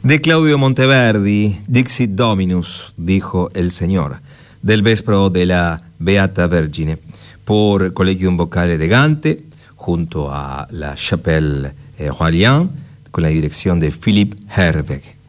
De Claudio Monteverdi, Dixit Dominus, dijo el Señor, del Vespro de la Beata Vergine, por Collegium Vocale de Gante, junto a la Chapelle Royale, con la dirección de Philippe Herwegh.